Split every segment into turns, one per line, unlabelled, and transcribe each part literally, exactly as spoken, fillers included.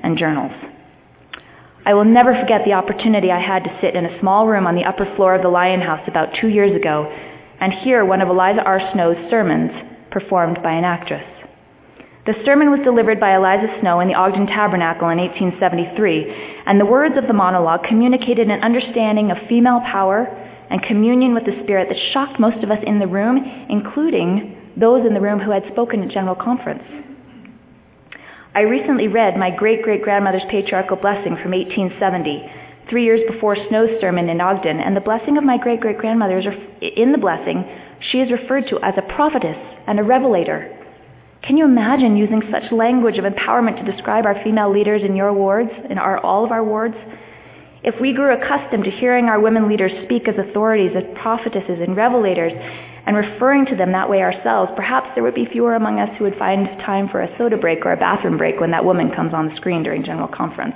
and journals. I will never forget the opportunity I had to sit in a small room on the upper floor of the Lion House about two years ago and hear one of Eliza R. Snow's sermons performed by an actress. The sermon was delivered by Eliza Snow in the Ogden Tabernacle in eighteen seventy-three, and the words of the monologue communicated an understanding of female power and communion with the Spirit that shocked most of us in the room, including those in the room who had spoken at General Conference. I recently read my great-great-grandmother's patriarchal blessing from eighteen seventy, three years before Snow's sermon in Ogden, and the blessing of my great-great-grandmother is, in the blessing, she is referred to as a prophetess and a revelator. Can you imagine using such language of empowerment to describe our female leaders in your wards, in our, all of our wards? If we grew accustomed to hearing our women leaders speak as authorities, as prophetesses and revelators, and referring to them that way ourselves, perhaps there would be fewer among us who would find time for a soda break or a bathroom break when that woman comes on the screen during General Conference.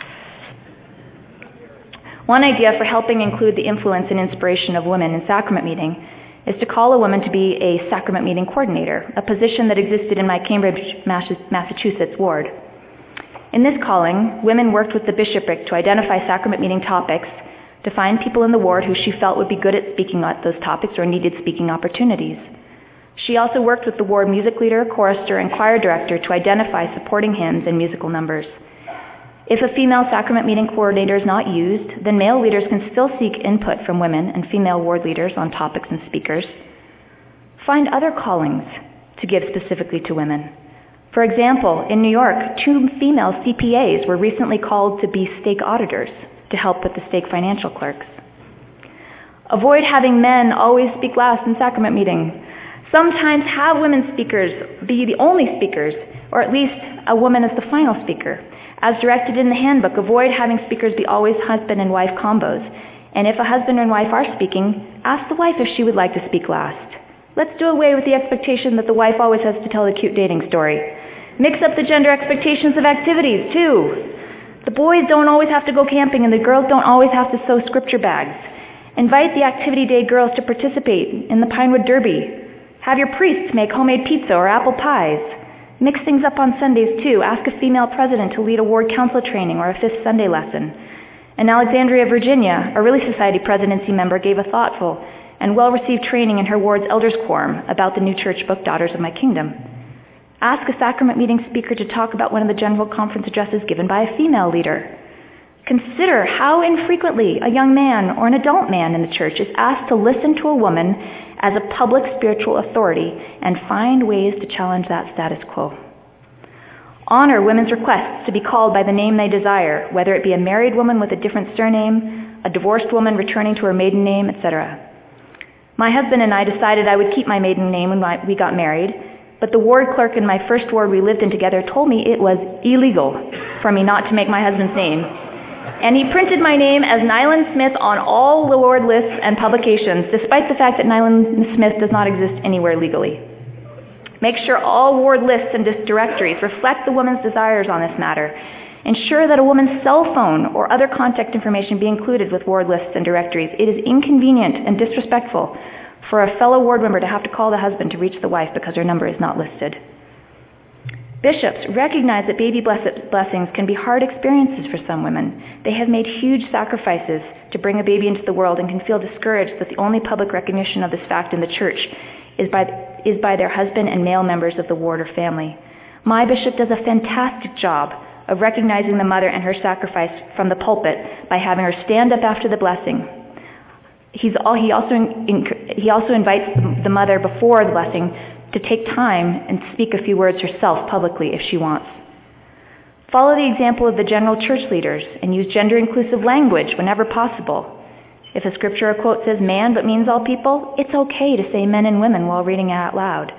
One idea for helping include the influence and inspiration of women in sacrament meeting is to call a woman to be a sacrament meeting coordinator, a position that existed in my Cambridge, Massachusetts ward. In this calling, women worked with the bishopric to identify sacrament meeting topics, to find people in the ward who she felt would be good at speaking at those topics or needed speaking opportunities. She also worked with the ward music leader, chorister, and choir director to identify supporting hymns and musical numbers. If a female sacrament meeting coordinator is not used, then male leaders can still seek input from women and female ward leaders on topics and speakers. Find other callings to give specifically to women. For example, in New York, two female C P As were recently called to be stake auditors to help with the stake financial clerks. Avoid having men always speak last in sacrament meeting. Sometimes have women speakers be the only speakers, or at least a woman as the final speaker. As directed in the handbook, avoid having speakers be always husband and wife combos. And if a husband and wife are speaking, ask the wife if she would like to speak last. Let's do away with the expectation that the wife always has to tell the cute dating story. Mix up the gender expectations of activities, too. The boys don't always have to go camping, and the girls don't always have to sew scripture bags. Invite the Activity Day girls to participate in the Pinewood Derby. Have your priests make homemade pizza or apple pies. Mix things up on Sundays, too. Ask a female president to lead a ward council training or a fifth Sunday lesson. In Alexandria, Virginia, a Relief Society presidency member gave a thoughtful and well-received training in her ward's elders' quorum about the new church book, Daughters of My Kingdom. Ask a sacrament meeting speaker to talk about one of the General Conference addresses given by a female leader. Consider how infrequently a young man or an adult man in the church is asked to listen to a woman as a public spiritual authority and find ways to challenge that status quo. Honor women's requests to be called by the name they desire, whether it be a married woman with a different surname, a divorced woman returning to her maiden name, et cetera. My husband and I decided I would keep my maiden name when we got married, but the ward clerk in my first ward we lived in together told me it was illegal for me not to make my husband's name. And he printed my name as Nyland Smith on all the ward lists and publications, despite the fact that Nyland Smith does not exist anywhere legally. Make sure all ward lists and directories reflect the woman's desires on this matter. Ensure that a woman's cell phone or other contact information be included with ward lists and directories. It is inconvenient and disrespectful for a fellow ward member to have to call the husband to reach the wife because her number is not listed. Bishops recognize that baby blessings can be hard experiences for some women. They have made huge sacrifices to bring a baby into the world and can feel discouraged that the only public recognition of this fact in the church is by, is by their husband and male members of the ward or family. My bishop does a fantastic job of recognizing the mother and her sacrifice from the pulpit by having her stand up after the blessing. He's all, he, also, he also invites the mother before the blessing to take time and speak a few words herself publicly if she wants. Follow the example of the general church leaders and use gender-inclusive language whenever possible. If a scripture or quote says man but means all people, it's okay to say men and women while reading it out loud.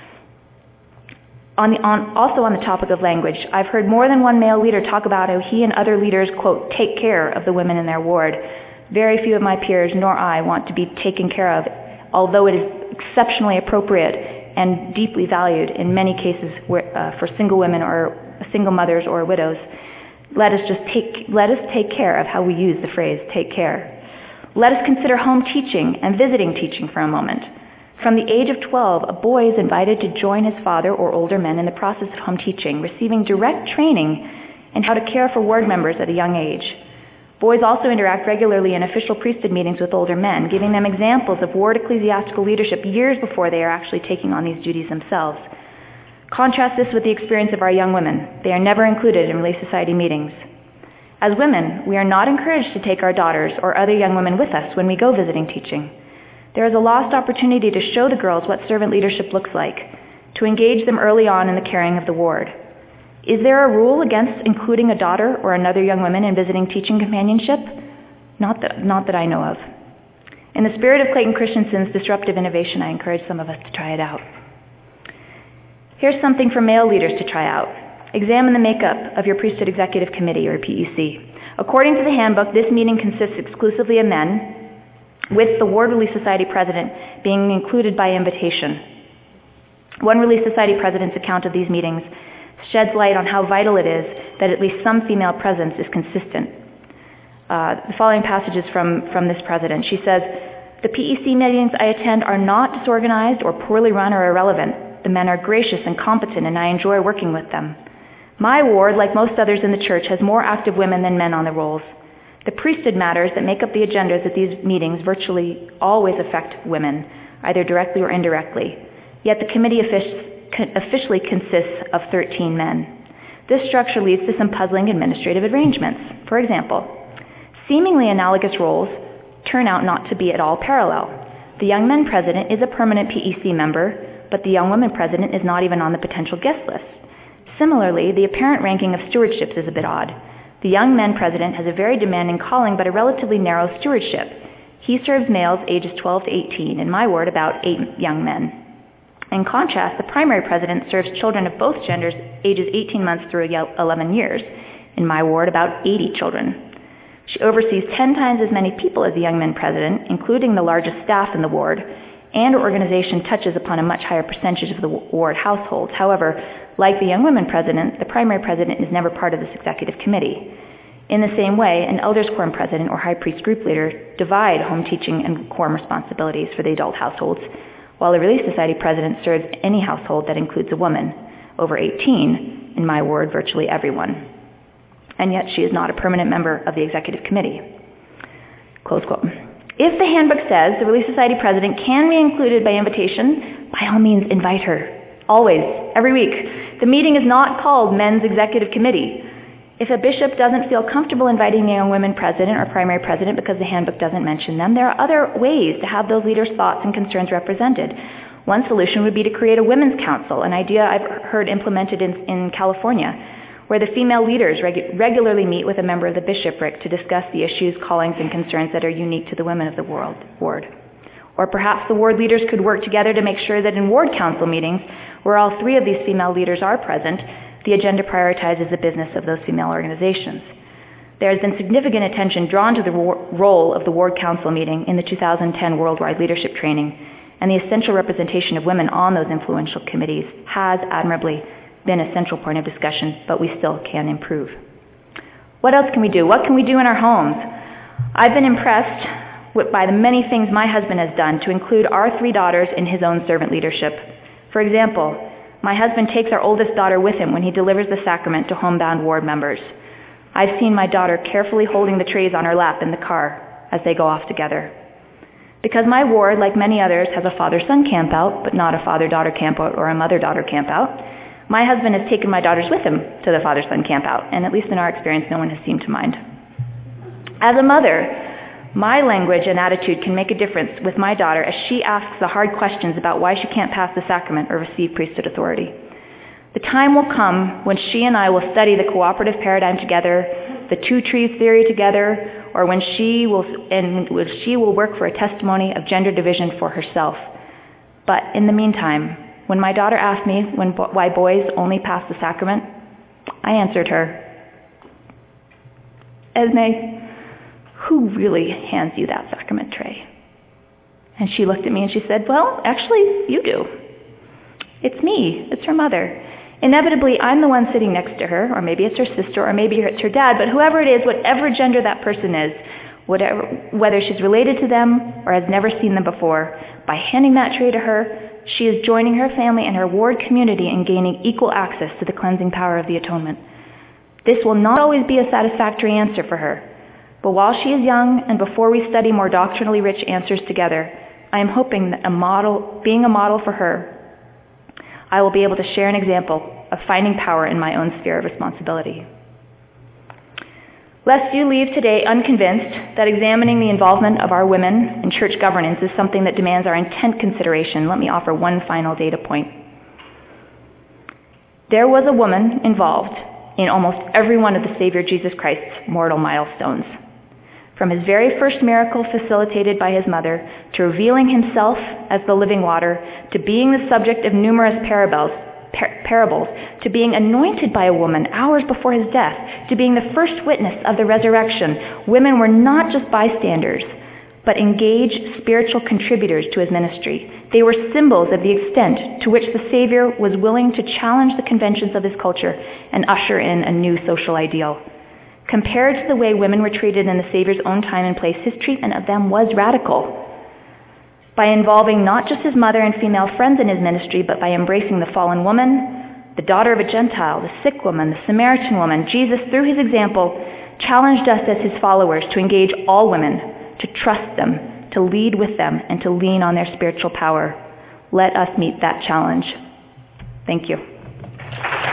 On the, on, also on the topic of language, I've heard more than one male leader talk about how he and other leaders, quote, take care of the women in their ward. Very few of my peers nor I want to be taken care of, although it is exceptionally appropriate and deeply valued in many cases where, uh, for single women or single mothers or widows. Let us just take, let us take care of how we use the phrase take care. Let us consider home teaching and visiting teaching for a moment. From the age of twelve, a boy is invited to join his father or older men in the process of home teaching, receiving direct training and how to care for ward members at a young age. Boys also interact regularly in official priesthood meetings with older men, giving them examples of ward ecclesiastical leadership years before they are actually taking on these duties themselves. Contrast this with the experience of our young women. They are never included in Relief Society meetings. As women, we are not encouraged to take our daughters or other young women with us when we go visiting teaching. There is a lost opportunity to show the girls what servant leadership looks like, to engage them early on in the caring of the ward. Is there a rule against including a daughter or another young woman in visiting teaching companionship? Not that, not that I know of. In the spirit of Clayton Christensen's disruptive innovation, I encourage some of us to try it out. Here's something for male leaders to try out. Examine the makeup of your Priesthood Executive Committee, or P E C. According to the handbook, this meeting consists exclusively of men, with the Ward Relief Society president being included by invitation. One Relief Society president's account of these meetings sheds light on how vital it is that at least some female presence is consistent. Uh, the following passage is from, from this president. She says, "The P E C meetings I attend are not disorganized or poorly run or irrelevant. The men are gracious and competent, and I enjoy working with them. My ward, like most others in the church, has more active women than men on the rolls. The priesthood matters that make up the agendas at these meetings virtually always affect women, either directly or indirectly. Yet the committee officially consists of thirteen men. This structure leads to some puzzling administrative arrangements. For example, seemingly analogous roles turn out not to be at all parallel. The young men president is a permanent P E C member, but the young women president is not even on the potential guest list. Similarly, the apparent ranking of stewardships is a bit odd. The young men president has a very demanding calling, but a relatively narrow stewardship. He serves males ages twelve to eighteen, in my ward about eight young men. In contrast, the primary president serves children of both genders ages eighteen months through eleven years, in my ward about eighty children. She oversees ten times as many people as the young men president, including the largest staff in the ward, and her organization touches upon a much higher percentage of the ward households. However, like the young women president, the primary president is never part of this executive committee. In the same way, an elders quorum president or high priest group leader divide home teaching and quorum responsibilities for the adult households, while the Relief Society president serves any household that includes a woman, over eighteen, in my ward, virtually everyone. And yet she is not a permanent member of the executive committee." Close quote. If the handbook says the Relief Society president can be included by invitation, by all means invite her. Always, every week. The meeting is not called Men's Executive Committee. If a bishop doesn't feel comfortable inviting the young women president or primary president because the handbook doesn't mention them, there are other ways to have those leaders' thoughts and concerns represented. One solution would be to create a women's council, an idea I've heard implemented in, in California, where the female leaders regu- regularly meet with a member of the bishopric to discuss the issues, callings, and concerns that are unique to the women of the world, ward. Or perhaps the ward leaders could work together to make sure that in ward council meetings, where all three of these female leaders are present, the agenda prioritizes the business of those female organizations. There has been significant attention drawn to the ro- role of the ward council meeting in the two thousand ten Worldwide Leadership Training, and the essential representation of women on those influential committees has admirably been a central point of discussion, but we still can improve. What else can we do? What can we do in our homes? I've been impressed with, by the many things my husband has done to include our three daughters in his own servant leadership. For example, my husband takes our oldest daughter with him when he delivers the sacrament to homebound ward members. I've seen my daughter carefully holding the trays on her lap in the car as they go off together. Because my ward, like many others, has a father-son campout, but not a father-daughter campout or a mother-daughter campout, my husband has taken my daughters with him to the father-son campout, and at least in our experience, no one has seemed to mind. As a mother, my language and attitude can make a difference with my daughter as she asks the hard questions about why she can't pass the sacrament or receive priesthood authority. The time will come when she and I will study the cooperative paradigm together, the two trees theory together, or when she will and when she will work for a testimony of gender division for herself. But in the meantime, when my daughter asked me when, why boys only pass the sacrament, I answered her, "Esme, who really hands you that sacrament tray?" And she looked at me and she said, "Well, actually, you do. It's me. It's her mother. Inevitably, I'm the one sitting next to her, or maybe it's her sister, or maybe it's her dad, but whoever it is, whatever gender that person is, whatever, whether she's related to them or has never seen them before, by handing that tray to her, she is joining her family and her ward community in gaining equal access to the cleansing power of the atonement. This will not always be a satisfactory answer for her, but while she is young and before we study more doctrinally rich answers together, I am hoping that a model, being a model for her, I will be able to share an example of finding power in my own sphere of responsibility. Lest you leave today unconvinced that examining the involvement of our women in church governance is something that demands our intent consideration, let me offer one final data point. There was a woman involved in almost every one of the Savior Jesus Christ's mortal milestones. From his very first miracle facilitated by his mother, to revealing himself as the living water, to being the subject of numerous parables, par- parables, to being anointed by a woman hours before his death, to being the first witness of the resurrection, women were not just bystanders, but engaged spiritual contributors to his ministry. They were symbols of the extent to which the Savior was willing to challenge the conventions of his culture and usher in a new social ideal. Compared to the way women were treated in the Savior's own time and place, his treatment of them was radical. By involving not just his mother and female friends in his ministry, but by embracing the fallen woman, the daughter of a Gentile, the sick woman, the Samaritan woman, Jesus, through his example, challenged us as his followers to engage all women, to trust them, to lead with them, and to lean on their spiritual power. Let us meet that challenge. Thank you.